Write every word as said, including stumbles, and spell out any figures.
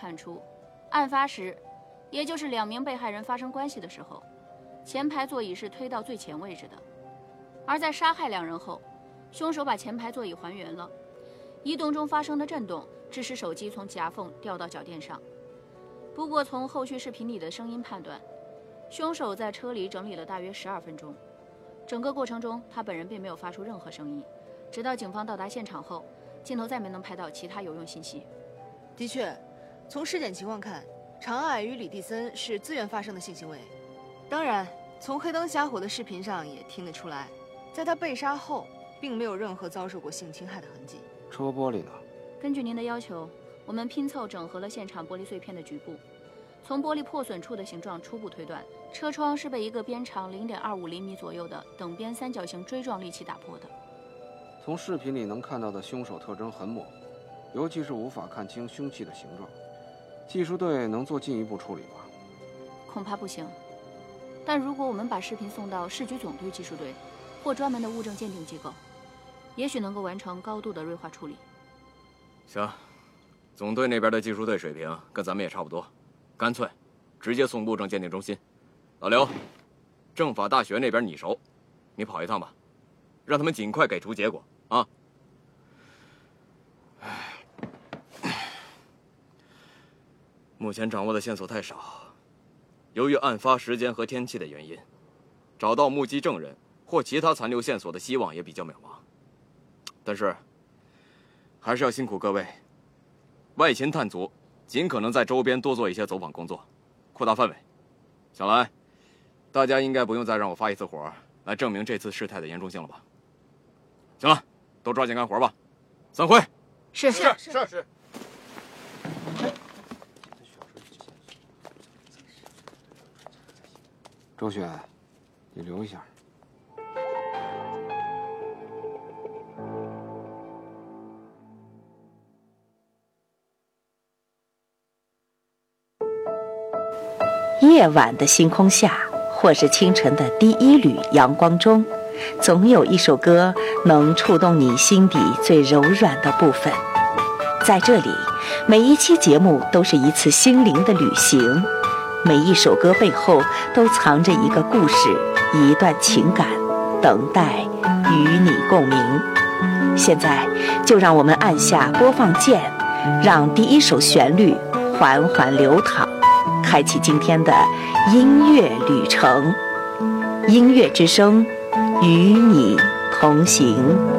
看出，案发时，也就是两名被害人发生关系的时候，前排座椅是推到最前位置的。而在杀害两人后，凶手把前排座椅还原了，移动中发生的震动致使手机从夹缝掉到脚垫上。不过从后续视频里的声音判断，凶手在车里整理了大约十二分钟，整个过程中他本人并没有发出任何声音。直到警方到达现场后，镜头再没能拍到其他有用信息。 的确，从尸检情况看，长爱与李蒂森是自愿发生的性行为。当然，从黑灯瞎火的视频上也听得出来，在他被杀后，并没有任何遭受过性侵害的痕迹。 车玻璃呢？ 根据您的要求，我们拼凑整合了现场玻璃碎片的局部，从玻璃破损处的形状初步推断，车窗是被一个边长 零点二五厘米左右的等边三角形锥状利器打破的。 从视频里能看到的凶手特征很模糊，尤其是无法看清凶器的形状。技术队能做进一步处理吗？ 恐怕不行。但如果我们把视频送到市局总队技术队或专门的物证鉴定机构，也许能够完成高度的锐化处理。 行，总队那边的技术队水平跟咱们也差不多，干脆直接送物证鉴定中心。老刘，政法大学那边你熟，你跑一趟吧，让他们尽快给出结果啊。目前掌握的线索太少，由于案发时间和天气的原因，找到目击证人或其他残留线索的希望也比较渺茫。但是，还是要辛苦各位，外勤探组尽可能在周边多做一些走访工作，扩大范围。想来，大家应该不用再让我发一次火来证明这次事态的严重性了吧？行了，都抓紧干活吧，散会。 是是是是。 周雪，你留一下。 夜晚的星空下，或是清晨的第一缕阳光中，总有一首歌能触动你心底最柔软的部分。在这里，每一期节目都是一次心灵的旅行，每一首歌背后都藏着一个故事，一段情感，等待与你共鸣。现在就让我们按下播放键，让第一首旋律缓缓流淌，开启今天的音乐旅程。音乐之声，与你同行。